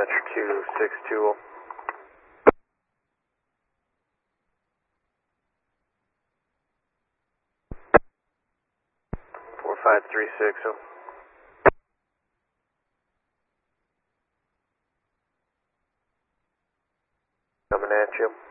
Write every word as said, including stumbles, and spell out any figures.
Dispatcher two six two. four five three six. Coming at you.